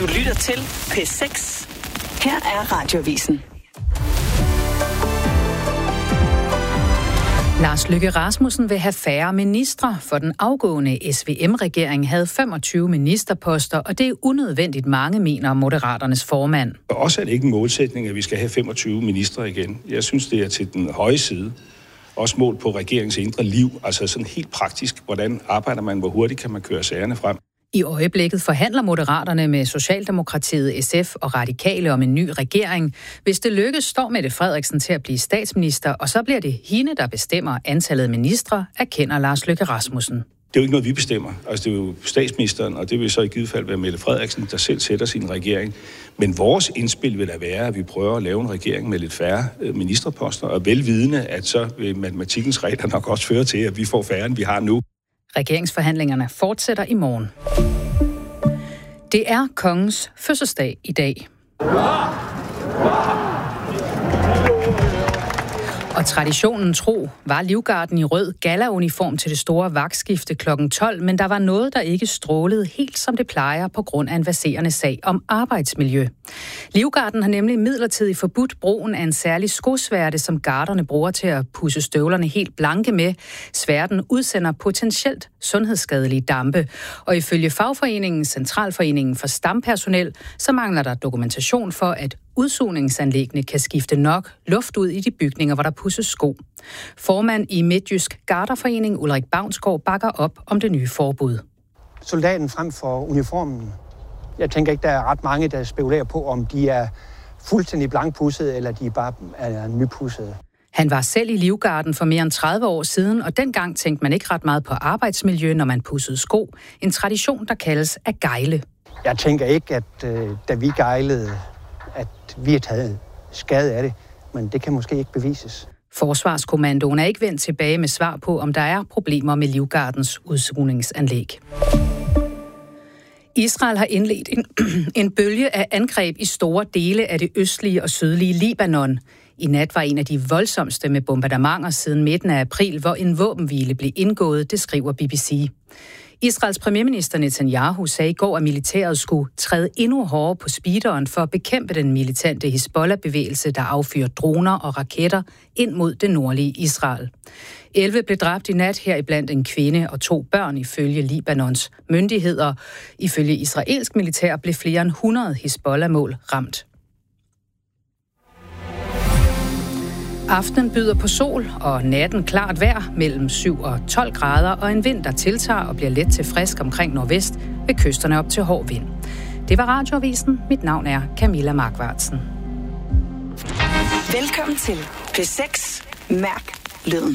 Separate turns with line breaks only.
Du lytter til P6. Her er Radioavisen.
Lars Løkke Rasmussen vil have færre ministre, for den afgående SVM-regering havde 25 ministerposter, og det er unødvendigt mange, mener Moderaternes formand.
For os er det ikke en målsætning, at vi skal have 25 ministre igen. Jeg synes, det er til den høje side. Også målt på regeringens indre liv, altså sådan helt praktisk. Hvordan arbejder man, hvor hurtigt kan man køre sagerne frem?
I øjeblikket forhandler Moderaterne med Socialdemokratiet, SF og Radikale om en ny regering. Hvis det lykkes, står Mette Frederiksen til at blive statsminister, og så bliver det hende, der bestemmer antallet af ministre, erkender Lars Løkke Rasmussen.
Det er jo ikke noget, vi bestemmer. Altså, det er jo statsministeren, og det vil så i givet fald være Mette Frederiksen, der selv sætter sin regering. Men vores indspil vil da være, at vi prøver at lave en regering med lidt færre ministerposter, og velvidende, at så vil matematikkens regler nok også føre til, at vi får færre, end vi har nu.
Regeringsforhandlingerne fortsætter i morgen. Det er kongens fødselsdag i dag. Og traditionen tro var Livgarden i rød gala-uniform til det store vagtskifte kl. 12, men der var noget, der ikke strålede helt som det plejer på grund af en verserende sag om arbejdsmiljø. Livgarden har nemlig midlertidigt forbudt brugen af en særlig skosværte, som garderne bruger til at pudse støvlerne helt blanke med. Sværten udsender potentielt sundhedsskadelige dampe, og ifølge fagforeningen Centralforeningen for Stampersonel, så mangler der dokumentation for, at udsugningsanlæggene kan skifte nok luft ud i de bygninger, hvor der pudses sko. Formand i Midtjysk Garderforening Ulrik Bavnsgaard bakker op om det nye forbud.
Soldaten frem for uniformen. Jeg tænker ikke, der er ret mange, der spekulerer på, om de er fuldstændig blankpudsede, eller de bare er nypudsede.
Han var selv i Livgarden for mere end 30 år siden, og dengang tænkte man ikke ret meget på arbejdsmiljø, når man pudsede sko. En tradition, der kaldes at gejle.
Jeg tænker ikke, at da vi gejlede, at vi har taget skade af det, men det kan måske ikke bevises.
Forsvarskommandoen er ikke vendt tilbage med svar på, om der er problemer med Livgardens udsugningsanlæg. Israel har indledt en bølge af angreb i store dele af det østlige og sydlige Libanon. I nat var en af de voldsomste med bombardementer siden midten af april, hvor en våbenhvile blev indgået, det skriver BBC. Israels premierminister Netanyahu sagde i går, at militæret skulle træde endnu hårdere på speederen for at bekæmpe den militante Hizbollah-bevægelse, der affyrer droner og raketter ind mod det nordlige Israel. 11 blev dræbt i nat, heriblandt en kvinde og 2 børn ifølge Libanons myndigheder. Ifølge israelsk militær blev flere end 100 Hizbollah-mål ramt. Aftenen byder på sol, og natten klart vejr mellem 7 og 12 grader, og en vind, der tiltager og bliver let til frisk omkring nordvest ved kysterne op til hård vind. Det var Radioavisen. Mit navn er Camilla Markvartsen.
Velkommen til P6. Mærk lyden.